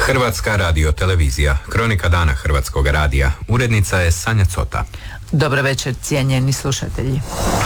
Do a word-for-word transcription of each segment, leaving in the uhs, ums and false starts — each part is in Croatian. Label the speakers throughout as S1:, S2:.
S1: Hrvatska radiotelevizija, kronika dana Hrvatskog radija. Urednica je Sanja Cota.
S2: Dobro večer, cijenjeni slušatelji.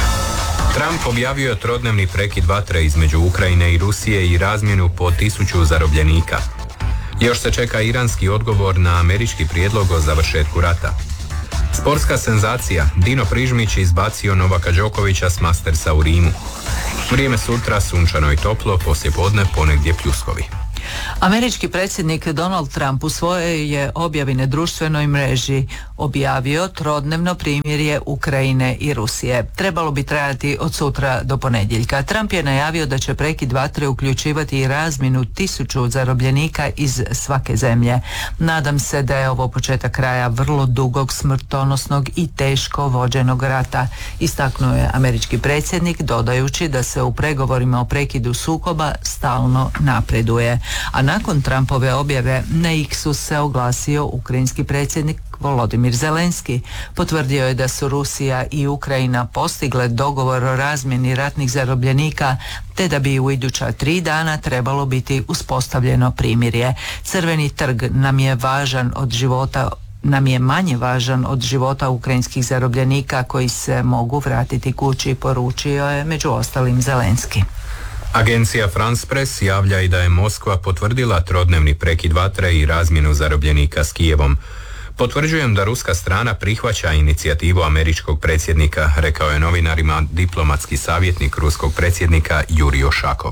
S1: Trump objavio trodnevni prekid vatre između Ukrajine i Rusije i razmjenu po tisuću zarobljenika. Još se čeka iranski odgovor na američki prijedlog o završetku rata. Sportska senzacija, Dino Prižmić izbacio Novaka Đokovića s Mastersa u Rimu. Vrijeme sutra sunčano i toplo, poslijepodne ponegdje pljuskovi.
S2: Američki predsjednik Donald Trump u svojoj je objavi na društvenoj mreži objavio trodnevno primirje Ukrajine i Rusije. Trebalo bi trajati od sutra do ponedjeljka. Trump je najavio da će prekid vatre uključivati i razmjenu tisuću zarobljenika iz svake zemlje. Nadam se da je ovo početak kraja vrlo dugog, smrtonosnog i teško vođenog rata, istaknuo je američki predsjednik, dodajući da se u pregovorima o prekidu sukoba stalno napreduje. A nakon Trumpove objave na X-u se oglasio ukrajinski predsjednik Volodimir Zelenski. Potvrdio je da su Rusija i Ukrajina postigle dogovor o razmjeni ratnih zarobljenika, te da bi u iduća tri dana trebalo biti uspostavljeno primirje. Crveni trg nam je važan od života nam je manje važan od života ukrajinskih zarobljenika koji se mogu vratiti kući, poručio je među ostalim Zelenski.
S1: Agencija France Press javlja i da je Moskva potvrdila trodnevni prekid vatre i razmjenu zarobljenika s Kijevom. Potvrđujem da ruska strana prihvaća inicijativu američkog predsjednika, rekao je novinarima diplomatski savjetnik ruskog predsjednika Jurij Ušakov.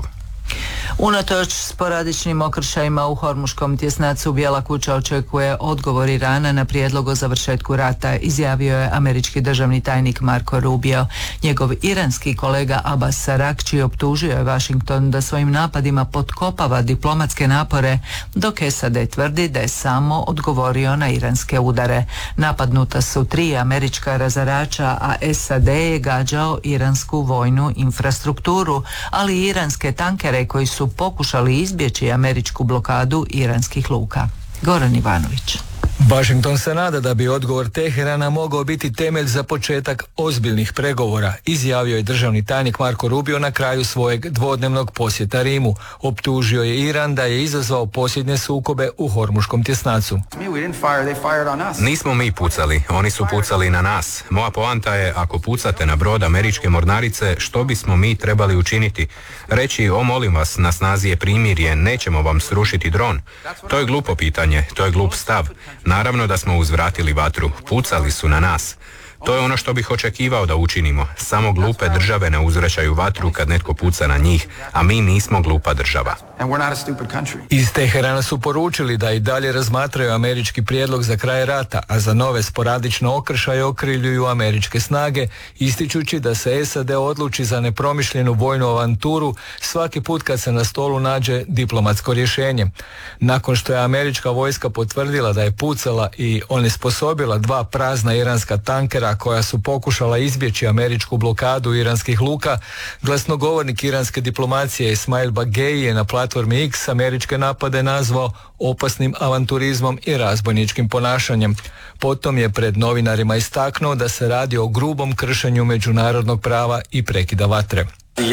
S2: Unatoč sporadičnim okršajima u Hormuškom tjesnacu, Bijela kuća očekuje odgovor Irana na prijedlog o završetku rata, izjavio je američki državni tajnik Marco Rubio. Njegov iranski kolega Abbas Araqchi optužio je Washington da svojim napadima potkopava diplomatske napore, dok S A D tvrdi da je samo odgovorio na iranske udare. Napadnuta su tri američka razarača, a S A D je gađao iransku vojnu infrastrukturu, ali i iranske tankere koji su pokušali izbjeći američku blokadu iranskih luka. Goran Ivanović.
S3: Washington se nada da bi odgovor Teherana mogao biti temelj za početak ozbiljnih pregovora, izjavio je državni tajnik Marco Rubio na kraju svojeg dvodnevnog posjeta Rimu. Optužio je Iran da je izazvao posljednje sukobe u Hormuškom tjesnacu.
S1: Nismo mi pucali, oni su pucali na nas. Moja poanta je, ako pucate na brod američke mornarice, što bismo mi trebali učiniti? Reći, o molim vas, na snazi je primirje, nećemo vam srušiti dron. To je glupo pitanje, to je glup stav. Naravno da smo uzvratili vatru, pucali su na nas. To je ono što bih očekivao da učinimo. Samo glupe države ne uzvraćaju vatru kad netko puca na njih, a mi nismo glupa država.
S3: Iz Teherana su poručili da i dalje razmatraju američki prijedlog za kraj rata, a za nove sporadične okršaje okrivljuju američke snage, ističući da se S A D odluči za nepromišljenu vojnu avanturu svaki put kad se na stolu nađe diplomatsko rješenje. Nakon što je američka vojska potvrdila da je pucala i onesposobila dva prazna iranska tankera koja su pokušala izbjeći američku blokadu iranskih luka, glasnogovornik iranske diplomacije Ismail Bagei je na platformi X američke napade nazvao opasnim avanturizmom i razbojničkim ponašanjem. Potom je pred novinarima istaknuo da se radi o grubom kršenju međunarodnog prava i prekida vatre.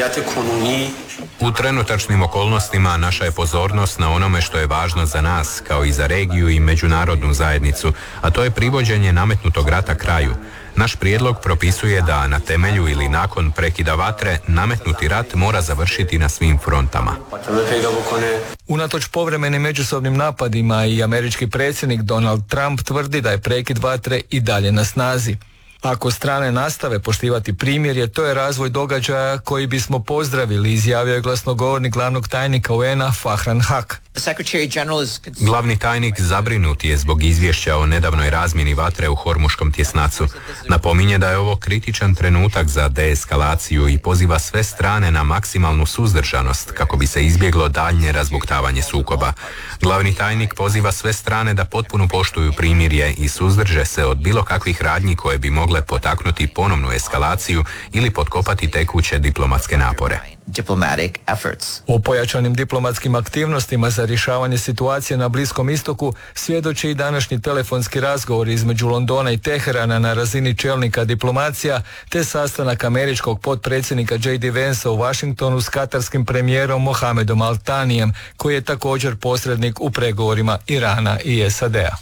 S1: U trenutačnim okolnostima naša je pozornost na onome što je važno za nas, kao i za regiju i međunarodnu zajednicu, a to je privođenje nametnutog rata kraju. Naš prijedlog propisuje da na temelju ili nakon prekida vatre nametnuti rat mora završiti na svim frontama.
S3: Unatoč povremenim međusobnim napadima i američki predsjednik Donald Trump tvrdi da je prekid vatre i dalje na snazi. Ako strane nastave poštivati primirje, to je razvoj događaja koji bismo pozdravili, izjavio je glasnogovornik glavnog tajnika U N A Fahran Haq.
S1: Glavni tajnik zabrinut je zbog izvješća o nedavnoj razmjeni vatre u Hormuškom tjesnacu. Napominje da je ovo kritičan trenutak za deeskalaciju i poziva sve strane na maksimalnu suzdržanost kako bi se izbjeglo daljnje razbuktavanje sukoba. Glavni tajnik poziva sve strane da potpuno poštuju primirje i suzdrže se od bilo kakvih radnji koje bi mogle potaknuti ponovnu eskalaciju ili potkopati tekuće diplomatske napore.
S4: diplomatic efforts.
S3: O pojačanim diplomatskim aktivnostima za rješavanje situacije na Bliskom istoku svjedoči i današnji telefonski razgovor između Londona i Teherana na razini čelnika diplomacija, te sastanak američkog potpredsjednika J D Vansa u Washingtonu s katarskim premijerom Mohamedom Al Thanijem, koji je također posrednik u pregovorima Irana i S A D-a.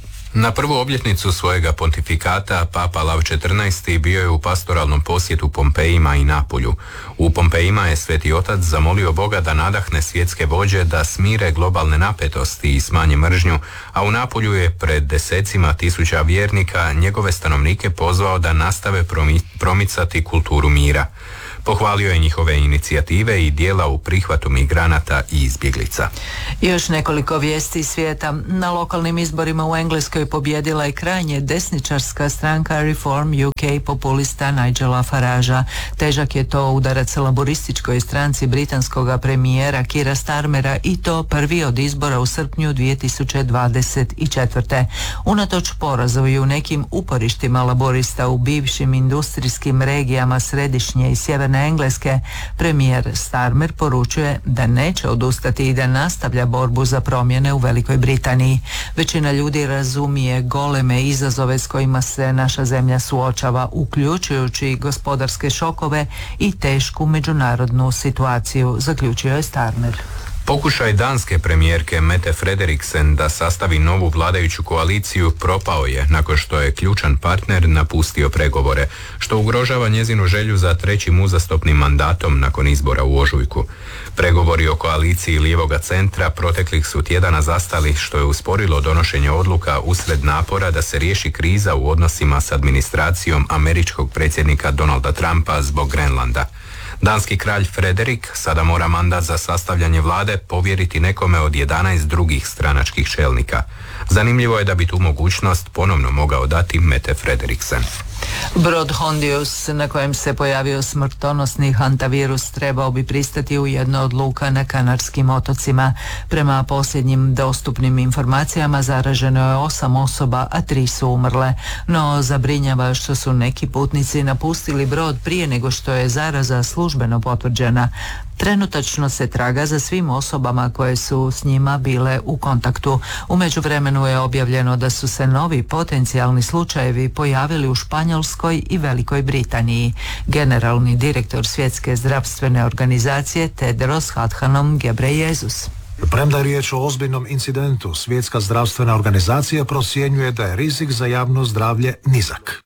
S1: Na prvu obljetnicu svojega pontifikata Papa Lav četrnaesti bio je u pastoralnom posjetu Pompejima i Napulju. U Pompejima je Sveti Otac zamolio Boga da nadahne svjetske vođe da smire globalne napetosti i smanje mržnju, a u Napulju je pred desecima tisuća vjernika njegove stanovnike pozvao da nastave promicati kulturu mira. Pohvalio je njihove inicijative i djela u prihvatu migranata i izbjeglica.
S2: Još nekoliko vijesti iz svijeta. Na lokalnim izborima u Engleskoj pobjedila je krajnje desničarska stranka Reform U K populista Nigela Faragea. Težak je to udarac laborističkoj stranci britanskog premijera Keira Starmera i to prvi od izbora u srpnju dvije tisuće dvadeset četvrte. Unatoč porazu i u nekim uporištima laborista u bivšim industrijskim regijama središnje i sjeverne Engleske, premijer Starmer poručuje da neće odustati i da nastavlja borbu za promjene u Velikoj Britaniji. Većina ljudi razumije goleme izazove s kojima se naša zemlja suočava, uključujući gospodarske šokove i tešku međunarodnu situaciju, zaključio je Starmer.
S1: Pokušaj danske premijerke Mette Frederiksen da sastavi novu vladajuću koaliciju propao je nakon što je ključan partner napustio pregovore, što ugrožava njezinu želju za trećim uzastopnim mandatom nakon izbora u ožujku. Pregovori o koaliciji lijevoga centra proteklih su tjedana zastali, što je usporilo donošenje odluka usred napora da se riješi kriza u odnosima s administracijom američkog predsjednika Donalda Trumpa zbog Grenlanda. Danski kralj Frederik sada mora mandat za sastavljanje vlade povjeriti nekome od jedanaest drugih stranačkih čelnika. Zanimljivo je da bi tu mogućnost ponovno mogao dati Mette Frederiksen.
S2: Brod Hondius na kojem se pojavio smrtonosni hantavirus trebao bi pristati u jedno od luka na Kanarskim otocima. Prema posljednjim dostupnim informacijama zaraženo je osam osoba, a tri su umrle. No zabrinjava što su neki putnici napustili brod prije nego što je zaraza službeno potvrđena. Trenutačno se traga za svim osobama koje su s njima bile u kontaktu. U međuvremenu je objavljeno da su se novi potencijalni slučajevi pojavili u Španjolskoj i Velikoj Britaniji. Generalni direktor Svjetske zdravstvene organizacije Tedros Adhanom Ghebreyesus.
S5: Premda je riječ o ozbiljnom incidentu, Svjetska zdravstvena organizacija procjenjuje da je rizik za javno zdravlje nizak.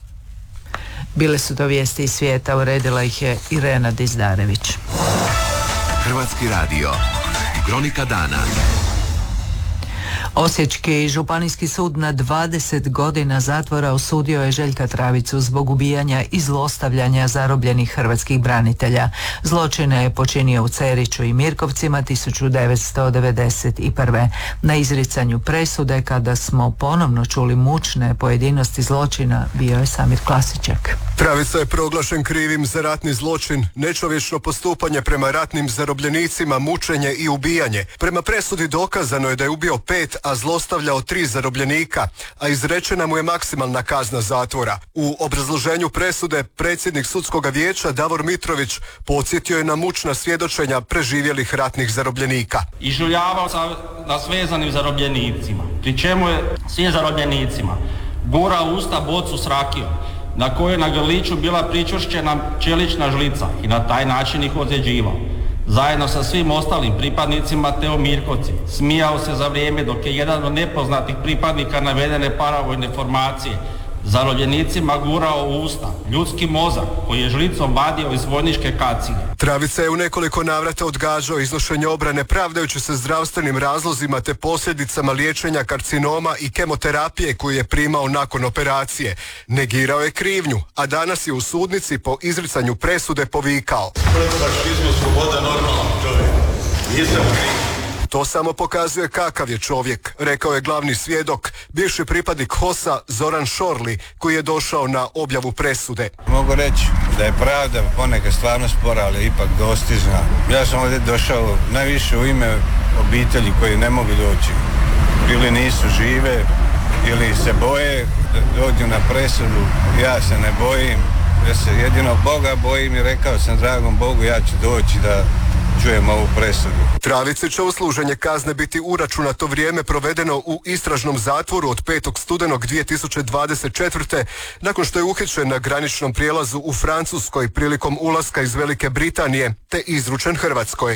S2: Bile su to vijesti iz svijeta, uredila ih je Irena Dizdarević.
S6: Hrvatski radio. Kronika dana.
S2: Osječki županijski sud na dvadeset godina zatvora osudio je Željka Travicu zbog ubijanja i zlostavljanja zarobljenih hrvatskih branitelja. Zločine je počinio u Ceriću i Mirkovcima tisuću devetsto devedeset prve. Na izricanju presude, kada smo ponovno čuli mučne pojedinosti zločina, bio je Samir Klasiček.
S7: Travica je proglašen krivim za ratni zločin, nečovječno postupanje prema ratnim zarobljenicima, mučenje i ubijanje. Prema presudi dokazano je da je ubio pet, a zlostavljao tri zarobljenika, a izrečena mu je maksimalna kazna zatvora. U obrazloženju presude predsjednik sudskog vijeća Davor Mitrović podsjetio je na mučna svjedočenja preživjelih ratnih zarobljenika.
S8: Ižuljavao sam nas vezanim zarobljenicima, pri čemu je svim zarobljenicima gurao u usta bocu s rakijom, na kojoj na grliću bila pričvršćena čelična žlica i na taj način ih ozljeđivao. Zajedno sa svim ostalim pripadnicima Teo Mirkovci smijao se za vrijeme dok je jedan od nepoznatih pripadnika navedene paravojne formacije zarobljenicima gurao u usta ljudski mozak koji je žlicom vadio iz vojničke kacige.
S7: Travica je u nekoliko navrata odgađao iznošenje obrane pravdajući se zdravstvenim razlozima te posljedicama liječenja karcinoma i kemoterapije koju je primao nakon operacije. Negirao je krivnju, a danas je u sudnici po izricanju presude povikao: sloboda normalan čovjek. Nisam kriv. To samo pokazuje kakav je čovjek, rekao je glavni svjedok, bivši pripadnik H O S-a Zoran Šorli, koji je došao na objavu presude.
S9: Mogu reći da je pravda ponekad stvarno spora, ali ipak dostižna. Ja sam ovdje došao najviše u ime obitelji koji ne mogu doći. Ili nisu žive, ili se boje da dođu na presudu. Ja se ne bojim. Ja se jedino Boga bojim i rekao sam dragom Bogu ja ću doći da čujem ovu presudu.
S7: Travici će u služenje kazne biti uračunato vrijeme provedeno u istražnom zatvoru od petog studenog dvije tisuće dvadeset četvrte. nakon što je uhićen na graničnom prijelazu u Francuskoj prilikom ulaska iz Velike Britanije te izručen Hrvatskoj.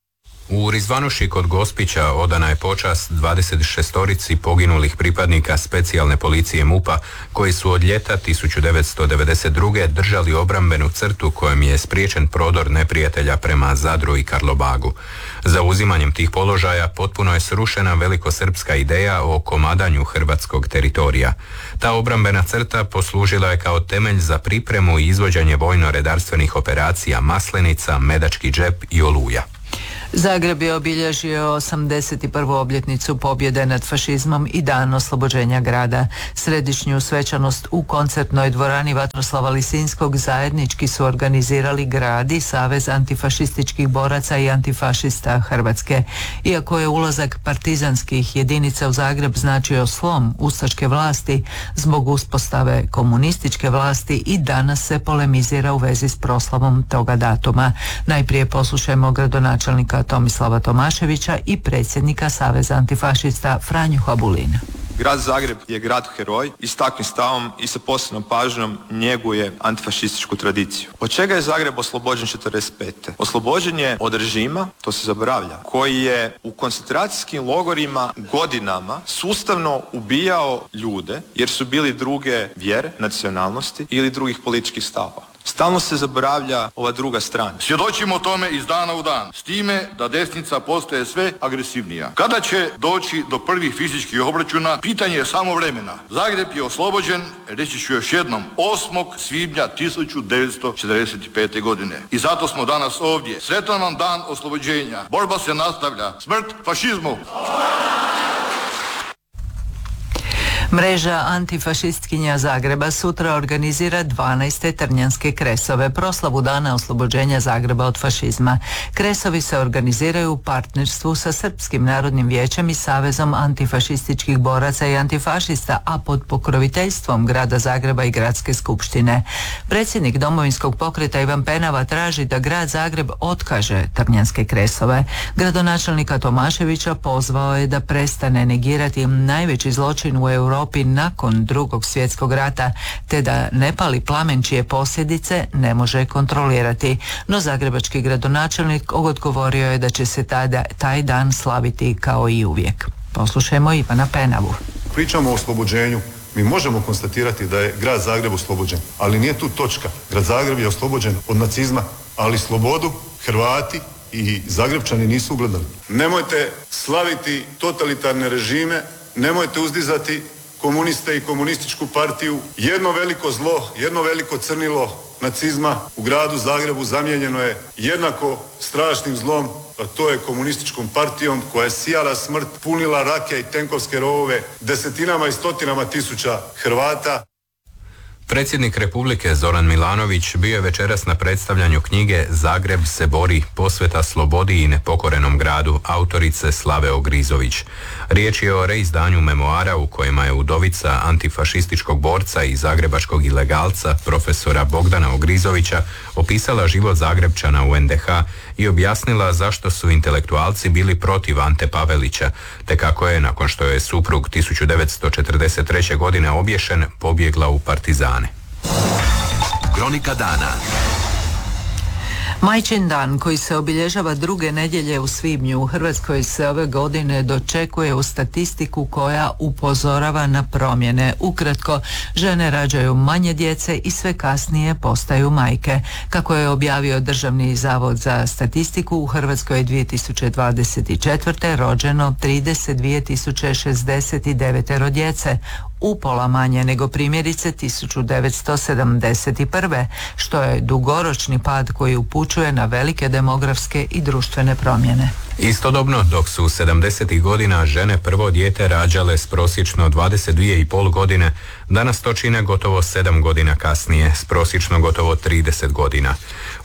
S1: U Rizvanuši kod Gospića odana je počast dvadeset šestorici poginulih pripadnika specijalne policije MUP-a koji su od ljeta tisuću devetsto devedeset druge držali obrambenu crtu kojom je spriječen prodor neprijatelja prema Zadru i Karlobagu. Zauzimanjem tih položaja potpuno je srušena velikosrpska ideja o komadanju hrvatskog teritorija. Ta obrambena crta poslužila je kao temelj za pripremu i izvođenje vojno-redarstvenih operacija Maslenica, Medački džep i Oluja.
S2: Zagreb je obilježio osamdeset prvu obljetnicu pobjede nad fašizmom i dan oslobođenja grada. Središnju svečanost u koncertnoj dvorani Vatroslava Lisinskog zajednički su organizirali grad i Savez antifašističkih boraca i antifašista Hrvatske. Iako je ulazak partizanskih jedinica u Zagreb značio slom ustaške vlasti, zbog uspostave komunističke vlasti i danas se polemizira u vezi s proslavom toga datuma. Najprije poslušajmo gradonačelnika Tomislava Tomaševića i predsjednika Saveza antifašista Franju Habulina.
S4: Grad Zagreb je grad heroj i s takvim stavom i sa posebnom pažnjom njeguje antifašističku tradiciju. Od čega je Zagreb oslobođen četrdeset pete? Oslobođen je od režima, to se zaboravlja, koji je u koncentracijskim logorima godinama sustavno ubijao ljude jer su bili druge vjere, nacionalnosti ili drugih političkih stavova. Stalno se zaboravlja ova druga strana.
S10: Svjedočimo tome iz dana u dan, s time da desnica postaje sve agresivnija. Kada će doći do prvih fizičkih obračuna, pitanje je samo vremena. Zagreb je oslobođen, reći ću još jednom, osmog svibnja tisuću devetsto četrdeset pete. godine. I zato smo danas ovdje. Sretan vam dan oslobođenja. Borba se nastavlja. Smrt fašizmu!
S2: Mreža antifašistkinja Zagreba sutra organizira dvanaeste Trnjanske kresove, proslavu dana oslobođenja Zagreba od fašizma. Kresovi se organiziraju u partnerstvu sa Srpskim narodnim vijećem i Savezom antifašističkih boraca i antifašista, a pod pokroviteljstvom grada Zagreba i gradske skupštine. Predsjednik Domovinskog pokreta Ivan Penava traži da grad Zagreb otkaže Trnjanske kresove. Gradonačelnika Tomaševića pozvao je da prestane negirati najveći zločin u Europi nakon Drugog svjetskog rata, te da ne pali plamen čije posljedice ne može kontrolirati. No zagrebački gradonačelnik odgovorio je da će se taj, taj dan slaviti kao i uvijek. Poslušajmo Ivana Penavu.
S11: Pričamo o oslobođenju. Mi možemo konstatirati da je grad Zagreb oslobođen, ali nije tu točka. Grad Zagreb je oslobođen od nacizma, ali slobodu Hrvati i Zagrebčani nisu ugledali. Nemojte slaviti totalitarne režime, nemojte uzdizati komuniste i komunističku partiju. Jedno veliko zlo, jedno veliko crnilo nacizma u gradu Zagrebu zamijenjeno je jednako strašnim zlom, a to je komunističkom partijom koja je sijala smrt, punila rake i tenkovske rovove desetinama i stotinama tisuća Hrvata.
S1: Predsjednik Republike Zoran Milanović bio je večeras na predstavljanju knjige Zagreb se bori, posveta slobodi i nepokorenom gradu autorice Slave Ogrizović. Riječ je o reizdanju memoara u kojima je udovica antifašističkog borca i zagrebačkog ilegalca profesora Bogdana Ogrizovića opisala život Zagrebčana u en de ha i objasnila zašto su intelektualci bili protiv Ante Pavelića, te kako je, nakon što je suprug tisuću devetsto četrdeset treće. godine obješen, pobjegla u partizane.
S6: Kronika dana.
S2: Majčin dan, koji se obilježava druge nedjelje u svibnju, u Hrvatskoj se ove godine dočekuje u statistiku koja upozorava na promjene. Ukratko, žene rađaju manje djece i sve kasnije postaju majke. Kako je objavio Državni zavod za statistiku, u Hrvatskoj je dvije tisuće dvadeset četvrte. rođeno trideset dvije tisuće šezdeset devet djece, upola manje nego primjerice tisuću devetsto sedamdeset prve. što je dugoročni pad koji upućuje na velike demografske i društvene promjene.
S1: Istodobno, dok su sedamdesetih godina žene prvo dijete rađale s prosječno dvadeset dvije i pol godine, danas to čine gotovo sedam godina kasnije, s prosječno gotovo trideset godina.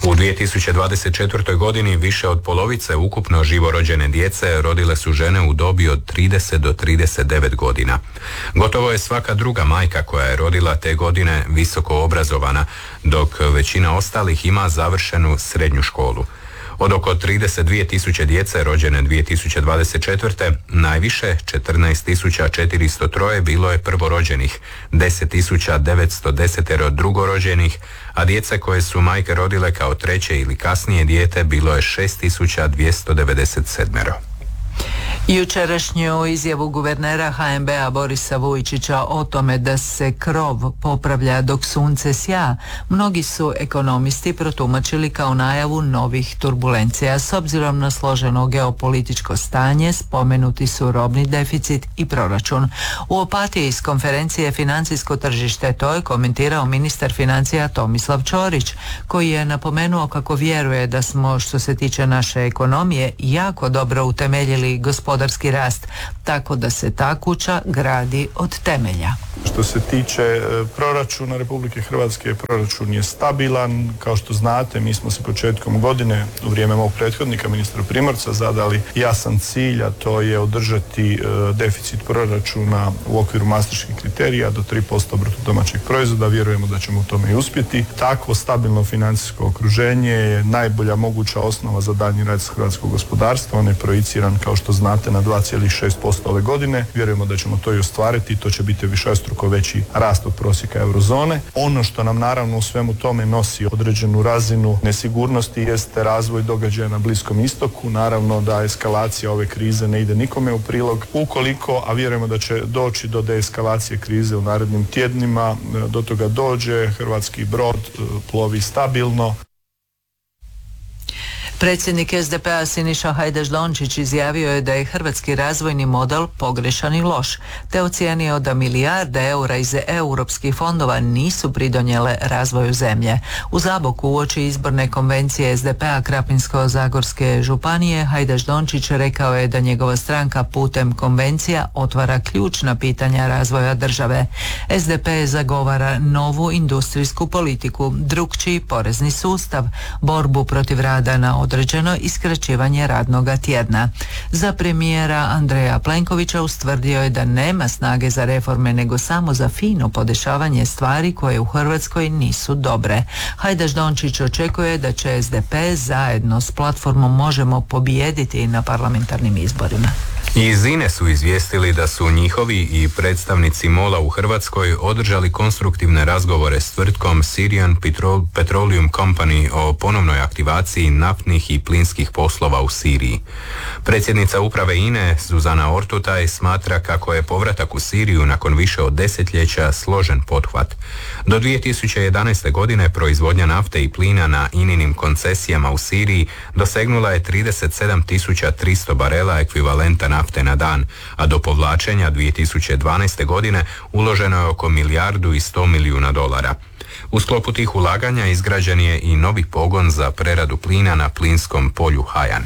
S1: U dvije tisuće dvadeset četvrtoj. godini više od polovice ukupno živorođene djece rodile su žene u dobi od trideset do trideset devet godina. Gotovo je svaka druga majka koja je rodila te godine visoko obrazovana, dok većina ostalih ima završenu srednju školu. Od oko trideset dvije tisuće djece rođene dvije tisuće dvadeset četvrte. najviše četrnaest tisuća četiristo tri bilo je prvorođenih, deset tisuća devetsto deset drugorođenih, a djece koje su majke rodile kao treće ili kasnije dijete bilo je šest tisuća dvjesto devedeset sedam.
S2: Jučerašnju izjavu guvernera ha en be a Borisa Vujčića o tome da se krov popravlja dok sunce sja, mnogi su ekonomisti protumačili kao najavu novih turbulencija. S obzirom na složeno geopolitičko stanje, spomenuti su robni deficit i proračun. U Opatiji s konferencije Financijsko tržište to je komentirao ministar financija Tomislav Ćorić, koji je napomenuo kako vjeruje da smo, što se tiče naše ekonomije, jako dobro utemeljili gospodarski rast, tako da se ta kuća gradi od temelja.
S12: Što se tiče proračuna Republike Hrvatske, proračun je stabilan. Kao što znate, mi smo se početkom godine, u vrijeme mog prethodnika, ministra Primorca, zadali jasan cilj, a to je održati deficit proračuna u okviru maastrichtskih kriterija do tri posto bruto domaćeg proizvoda. Vjerujemo da ćemo u tome i uspjeti. Takvo stabilno financijsko okruženje je najbolja moguća osnova za daljnji rast hrvatskog gospodarstva. On je projiciran, kao što znate, na dva zarez šest posto ove godine. Vjerujemo da ćemo to i ostvariti. To će biti višestruko veći rast od prosjeka eurozone. Ono što nam naravno u svemu tome nosi određenu razinu nesigurnosti jeste razvoj događaja na Bliskom istoku. Naravno da eskalacija ove krize ne ide nikome u prilog. Ukoliko, a vjerujemo da će doći do deeskalacije krize u narednim tjednima, do toga dođe, hrvatski brod plovi stabilno.
S2: Predsjednik es de pe a Siniša Hajdaš Dončić izjavio je da je hrvatski razvojni model pogrešan i loš, te ocijenio da milijarde eura iz europskih fondova nisu pridonijele razvoju zemlje. U Zaboku uoči izborne konvencije es de pe a Krapinsko-zagorske županije Hajdaš Dončić rekao je da njegova stranka putem konvencija otvara ključna pitanja razvoja države. es de pe zagovara novu industrijsku politiku, drukčiji porezni sustav, borbu protiv rada na određeno i skraćivanje radnoga tjedna. Za premijera Andreja Plenkovića ustvrdio je da nema snage za reforme, nego samo za fino podešavanje stvari koje u Hrvatskoj nisu dobre. Hajdaš Dončić očekuje da će es de pe zajedno s platformom Možemo pobijediti na parlamentarnim izborima.
S1: Iz INE su izvijestili da su njihovi i predstavnici MOL-a u Hrvatskoj održali konstruktivne razgovore s tvrtkom Syrian Petroleum Company o ponovnoj aktivaciji naftnih i plinskih poslova u Siriji. Predsjednica uprave INE Zuzana Ortutaj smatra kako je povratak u Siriju nakon više od desetljeća složen pothvat. Do dvije tisuće jedanaeste. godine proizvodnja nafte i plina na INInim koncesijama u Siriji dosegnula je trideset sedam tisuća tristo barela ekvivalenta nafte na dan, a do povlačenja dvije tisuće dvanaeste. godine uloženo je oko milijardu i sto milijuna dolara. U sklopu tih ulaganja izgrađen je i novi pogon za preradu plina na plinskom polju Hajan.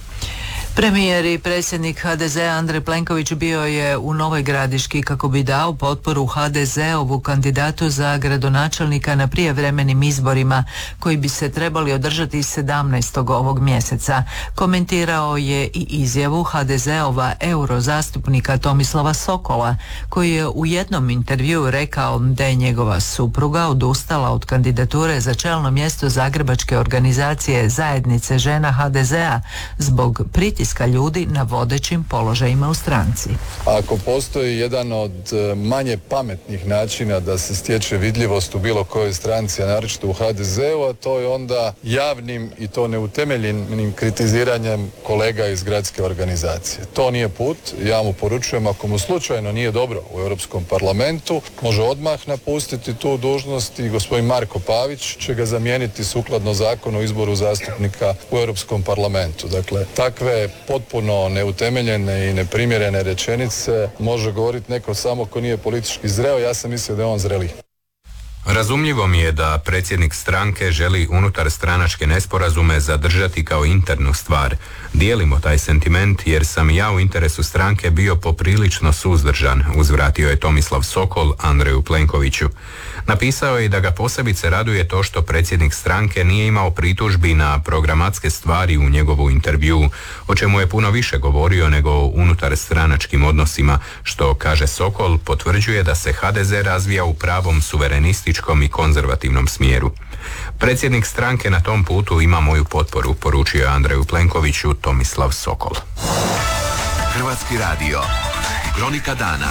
S2: Premijer i predsjednik ha de zea Andrej Plenković bio je u Novoj Gradiški kako bi dao potporu ha de zeovu kandidatu za gradonačelnika na prijevremenim izborima koji bi se trebali održati sedamnaestog ovog mjeseca. Komentirao je i izjavu ha de zeova eurozastupnika Tomislava Sokola, koji je u jednom intervjuu rekao da je njegova supruga odustala od kandidature za čelno mjesto zagrebačke organizacije Zajednice žena ha de zea zbog pritiska ljudi na vodećim položajima u stranci.
S13: Ako postoji jedan od manje pametnih načina da se stječe vidljivost u bilo kojoj stranci, a naročito u ha de zeu, a to je onda javnim i to neutemeljenim kritiziranjem kolega iz gradske organizacije. To nije put. Ja mu poručujem, ako mu slučajno nije dobro u Europskom parlamentu, može odmah napustiti tu dužnost i gospodin Marko Pavić će ga zamijeniti sukladno zakonu o izboru zastupnika u Europskom parlamentu. Dakle, takve potpuno neutemeljene i neprimjerene rečenice može govoriti neko samo ko nije politički zreo. Ja sam mislio da je on zreli.
S1: Razumljivo mi je da predsjednik stranke želi unutar stranačke nesporazume zadržati kao internu stvar. Dijelimo taj sentiment jer sam ja u interesu stranke bio poprilično suzdržan, uzvratio je Tomislav Sokol Andreju Plenkoviću. Napisao je i da ga posebice raduje to što predsjednik stranke nije imao pritužbi na programatske stvari u njegovu intervjuu, o čemu je puno više govorio nego o unutar stranačkim odnosima, što, kaže Sokol, potvrđuje da se ha de ze razvija u pravom suverenističkom i konzervativnom smjeru. Predsjednik stranke na tom putu ima moju potporu, poručio je Andreju Plenkoviću Tomislav Sokol.
S6: Hrvatski radio. Kronika dana.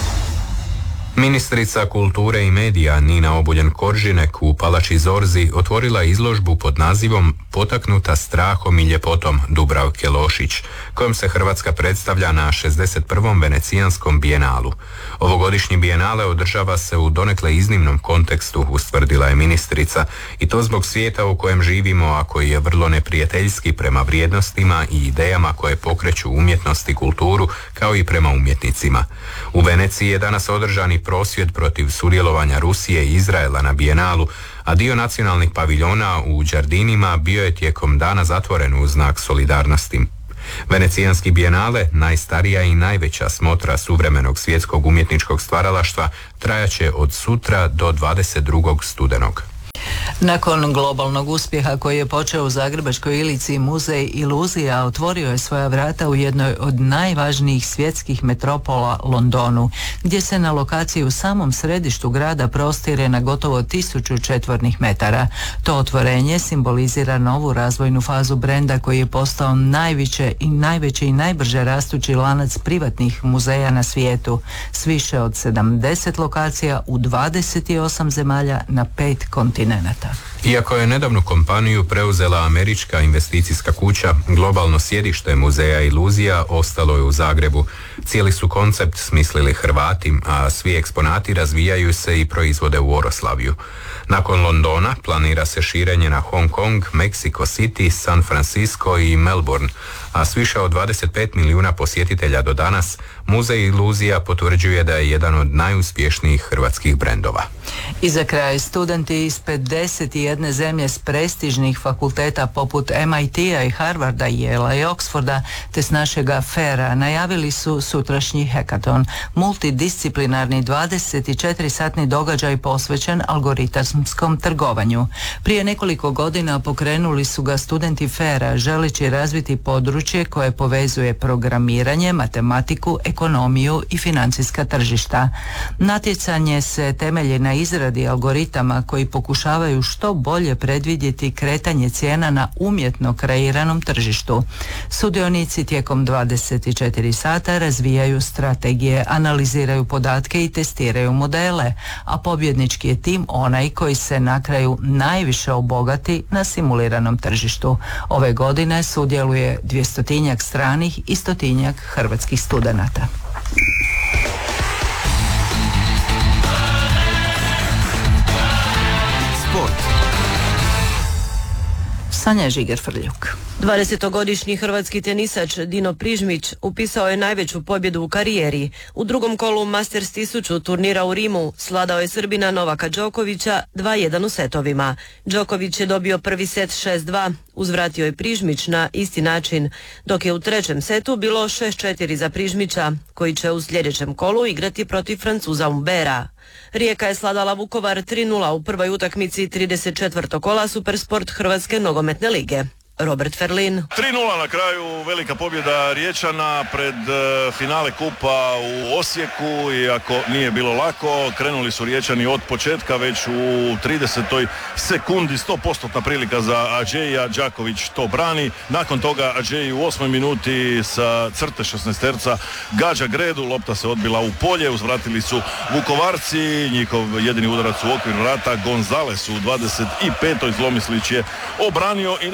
S1: Ministrica kulture i medija Nina Obuljen-Koržinek u Palači Zorzi otvorila izložbu pod nazivom Potaknuta strahom i ljepotom Dubravke Lošić, kojom se Hrvatska predstavlja na šezdeset prvom Venecijanskom bijenalu. Ovogodišnji bijenale održava se u donekle iznimnom kontekstu, ustvrdila je ministrica, i to zbog svijeta u kojem živimo, a koji je vrlo neprijateljski prema vrijednostima i idejama koje pokreću umjetnost i kulturu, kao i prema umjetnicima. U Veneciji je danas održani prosvjed protiv sudjelovanja Rusije i Izraela na bijenalu, a dio nacionalnih paviljona u Đardinima bio je tijekom dana zatvoren u znak solidarnosti. Venecijanski bijenale, najstarija i najveća smotra suvremenog svjetskog umjetničkog stvaralaštva, trajaće od sutra do dvadeset drugog studenog.
S2: Nakon globalnog uspjeha koji je počeo u Zagrebačkoj Ilici, muzej Iluzija otvorio je svoja vrata u jednoj od najvažnijih svjetskih metropola, Londonu, gdje se na lokaciji u samom središtu grada prostire na gotovo tisuću četvornih metara. To otvorenje simbolizira novu razvojnu fazu brenda koji je postao najveće i najveći i najbrže rastući lanac privatnih muzeja na svijetu, s više od sedamdeset lokacija u dvadeset osam zemalja na pet kontinenata.
S1: Iako je nedavnu kompaniju preuzela američka investicijska kuća, globalno sjedište muzeja Iluzija ostalo je u Zagrebu. Cijeli su koncept smislili Hrvati, a svi eksponati razvijaju se i proizvode u Oroslavju. Nakon Londona planira se širenje na Hong Kong, Mexico City, San Francisco i Melbourne, a s više od dvadeset pet milijuna posjetitelja do danas, muzej Iluzija potvrđuje da je jedan od najuspješnijih hrvatskih brendova.
S2: I za kraj, studenti iz pedeset jedne zemlje s prestižnih fakulteta poput em i te-a i Harvarda, Yale i Oxforda, te s našega Fera najavili su sutrašnji hekaton, multidisciplinarni dvadeset četiri satni događaj posvećen algoritamskom trgovanju. Prije nekoliko godina pokrenuli su ga studenti Fera, želeći razviti područje koje povezuje programiranje, matematiku, ekonomiju i financijska tržišta. Natjecanje se temelji na izradi algoritama koji pokušavaju što bolje predvidjeti kretanje cijena na umjetno kreiranom tržištu. Sudionici tijekom dvadeset četiri sata razvijaju strategije, analiziraju podatke i testiraju modele, a pobjednički je tim onaj koji se na kraju najviše obogati na simuliranom tržištu. Ove godine sudjeluje dvjestotinjak stranih i stotinjak hrvatskih studenata.
S6: Sport.
S2: Sanja Žiger-Frljuk.
S14: dvadesetogodišnji hrvatski tenisač Dino Prižmić upisao je najveću pobjedu u karijeri. U drugom kolu Masters tisuću turnira u Rimu sladao je Srbina Novaka Đokovića dva jedan u setovima. Đoković je dobio prvi set šest dva, uzvratio je Prižmić na isti način, dok je u trećem setu bilo šest četiri za Prižmića, koji će u sljedećem kolu igrati protiv Francuza Umbera. Rijeka je sladala Vukovar tri nula u prvoj utakmici trideset četvrtog kola Supersport Hrvatske nogometne lige. Robert Ferlin.
S15: tri nula na kraju, velika pobjeda Riječana pred uh, finale kupa u Osijeku, iako nije bilo lako. Krenuli su Riječani od početka, već u tridesetoj sekundi sto posto prilika za Adžeja, Đaković to brani. Nakon toga Adžeji u osmoj minuti sa crte šesnaesterca gađa gredu, lopta se odbila u polje, uzvratili su Vukovarci, njihov jedini udarac u okvir vrata Gonzales u dvadeset petoj Zlomislić je obranio i na kraju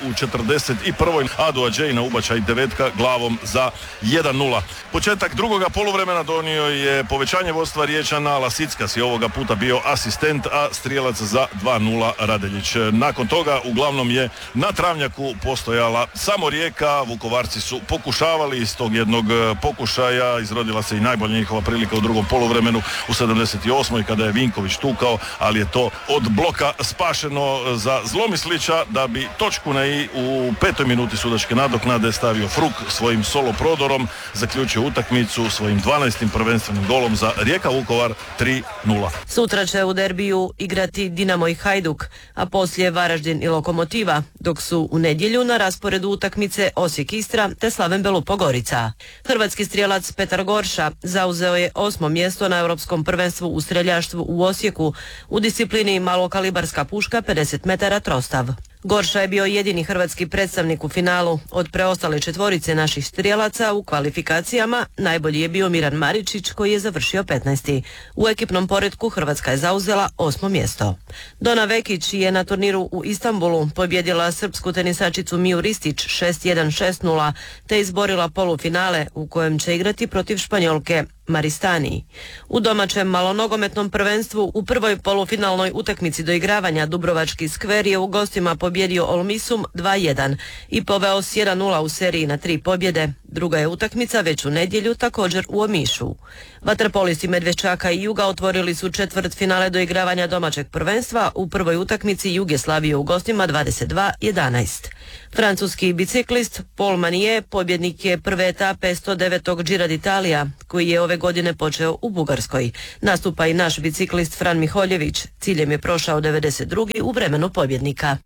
S15: u četrdeset prvoj Adu Adžej na ubačaj devetka glavom za jedan nula. Početak drugoga poluvremena donio je povećanje vodstva Riječana. Lasickas je ovoga puta bio asistent, a strijelac za dva nula Radeljić. Nakon toga uglavnom je na travnjaku postojala samo Rijeka. Vukovarci su pokušavali iz tog jednog pokušaja, izrodila se i najbolja njihova prilika u drugom poluvremenu u sedamdeset osmoj kada je Vinković tukao, ali je to od bloka spašeno za Zlomislića, da bi točku na i u petoj minuti sudačke nadoknade stavio Fruk svojim solo prodorom, zaključio utakmicu svojim dvanaestim prvenstvenim golom za Rijeka Vukovar tri nula.
S14: Sutra će u derbiju igrati Dinamo i Hajduk, a poslije Varaždin i Lokomotiva, dok su u nedjelju na rasporedu utakmice Osijek Istra te Slaven Belupo Gorica. Hrvatski strijelac Petar Gorša zauzeo je osmo mjesto na Europskom prvenstvu u streljaštvu u Osijeku u disciplini malokalibarska puška pedeset metara trostav. Gorša je bio jedini hrvatski predstavnik u finalu. Od preostale četvorice naših strijelaca u kvalifikacijama najbolji je bio Miran Maričić koji je završio petnaesti. U ekipnom poretku Hrvatska je zauzela osmo mjesto. Dona Vekić je na turniru u Istanbulu pobjedila srpsku tenisačicu Miju Ristić šest jedan šest nula te izborila polufinale u kojem će igrati protiv Španjolke Maristani. U domaćem malonogometnom prvenstvu u prvoj polufinalnoj utakmici doigravanja Dubrovački skver je u gostima pobjedio Olmisum dva jedan i poveo s jedan nula u seriji na tri pobjede. Druga je utakmica već u nedjelju također u Omišu. Vaterpolisti Medveščaka i Juga otvorili su četvrt finale doigravanja domaćeg prvenstva. U prvoj utakmici Jug je slavio u gostima dvadeset dva jedanaest. Francuski biciklist Paul Manier pobjednik je prve etape sto devetog Gira d'Italia koji je ove godine počeo u Bugarskoj. Nastupa i naš biciklist Fran Miholjević. Ciljem je prošao devedeset drugi u vremenu pobjednika.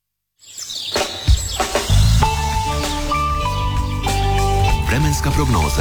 S6: Vremenska prognoza.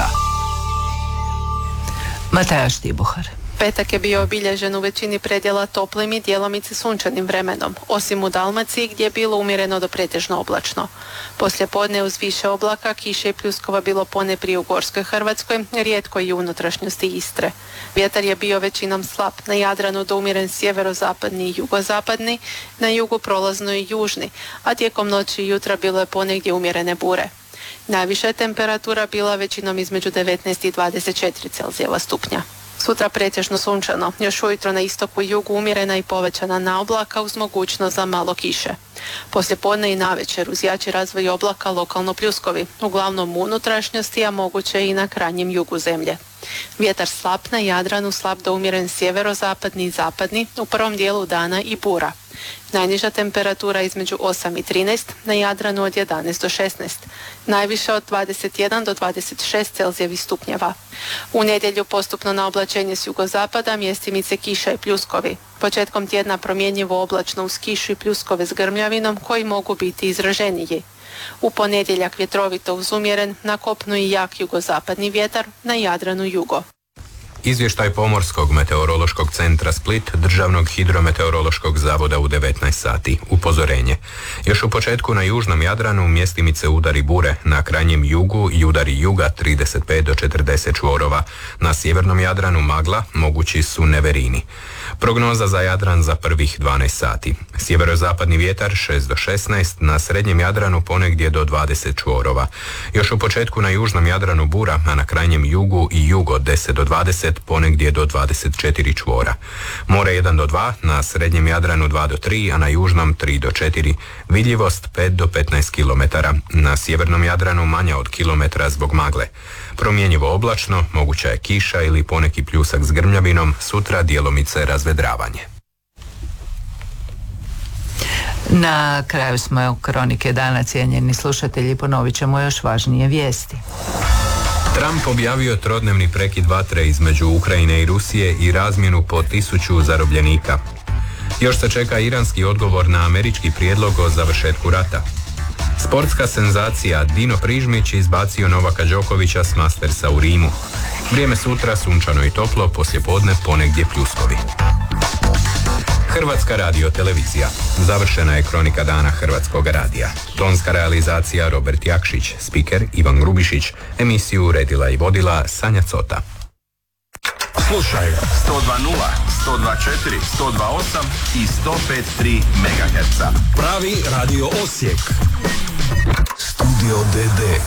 S2: Mataja Štibuhar.
S16: Petak je bio obilježen u većini predjela toplim i djelomice sunčanim vremenom, osim u Dalmaciji gdje je bilo umjereno do pretežno oblačno. Poslije podne uz više oblaka, kiše i pljuskova bilo ponajprije u Gorskoj Hrvatskoj, rijetko i u unutrašnjosti Istre. Vjetar je bio većinom slab, na Jadranu do umjeren sjeverozapadni i jugozapadni, na jugu prolazno i južni, a tijekom noći i jutra bilo je ponegdje umjerene bure. Najviša je temperatura bila većinom između devetnaest i dvadeset četiri Celzijeva stupnja. Sutra pretežno sunčano, još ujutro na istoku i jugu umjerena i povećana naoblaka uz mogućnost za malo kiše. Poslije podne i navečer uz jači razvoj oblaka lokalno pljuskovi, uglavnom u unutrašnjosti, a moguće i na krajnjem jugu zemlje. Vjetar slab na Jadranu, slab do umjeren sjeverozapadni i zapadni, u prvom dijelu dana i bura. Najniža temperatura između osam i trinaest, na Jadranu od jedanaest do šesnaest, najviše od dvadeset jedan do dvadeset šest Celzijevih stupnjeva. U nedjelju postupno na oblačenje s jugozapada, mjestimice kiša i pljuskovi. Početkom tjedna promjenjivo oblačno uz kišu i pljuskove s grmljavinom koji mogu biti izraženiji. U ponedjeljak vjetrovito uz umjeren, na kopnu i jak jugozapadni vjetar, na Jadranu jugo.
S1: Izvještaj Pomorskog meteorološkog centra Split, Državnog hidrometeorološkog zavoda u devetnaest sati. Upozorenje. Još u početku na južnom Jadranu mjestimice udari bure, na krajnjem jugu i udari juga trideset pet do četrdeset čvorova. Na sjevernom Jadranu magla, mogući su neverini. Prognoza za Jadran za prvih dvanaest sati. Sjeverozapadni vjetar šest do šesnaest, na srednjem Jadranu ponegdje do dvadeset čvorova. Još u početku na južnom Jadranu bura, a na krajnjem jugu i jugo deset do dvadeset, ponegdje do dvadeset četiri čvora. More jedan do dva, na srednjem Jadranu dva do tri, a na južnom tri do četiri. Vidljivost pet do petnaest kilometara. Na sjevernom Jadranu manja od kilometra zbog magle. Promjenjivo oblačno, moguća je kiša ili poneki pljusak s grmljavinom, sutra djelomice razvedravanje.
S2: Na kraju smo kronike dana, cijenjeni slušatelji, ponovit ćemo još važnije vijesti.
S1: Trump objavio trodnevni prekid vatre između Ukrajine i Rusije i razmjenu po tisuću zarobljenika. Još se čeka iranski odgovor na američki prijedlog o završetku rata. Sportska senzacija Dino Prižmić izbacio Novaka Đokovića s Mastersa u Rimu. Vrijeme sutra sunčano i toplo, poslijepodne ponegdje pljuskovi. Hrvatska radio televizija. Završena je kronika dana Hrvatskog radija. Tonska realizacija Robert Jakšić, spiker Ivan Grubišić, emisiju uredila i vodila Sanja Cota.
S17: Slušaj sto dva nula, sto dva četiri, sto dva osam i sto pet tri megaherca. Pravi Radio Osijek. Studio D D.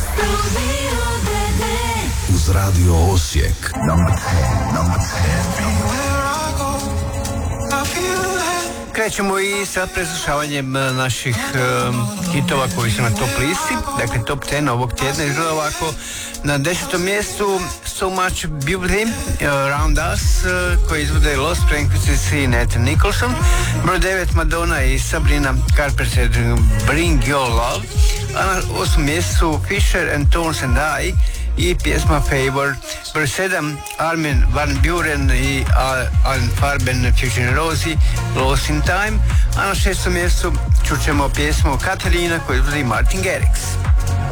S17: Uz Radio Osijek. Number ten, number ten.
S18: Krećemo i sa preslušavanjem naših um, hitova koji su na top listi. Dakle, top deset ovog tjedna izgleda ovako. Na desetom mjestu So Much Beauty, uh, Around Us, uh, koji izvode Lost Frequencies i Nathan Nicholson. Broj devet Madonna i Sabrina Carpenter, Bring Your Love. A na osmom mjestu Fisher and Tones and I i pjesma Favor. Broj sedam Armin van Buuren i Alan Farben Fusion Rosie, Lost in Time. A na šestom mjestu čućemo pjesmu Katarina koju izvodi Martin Garrix.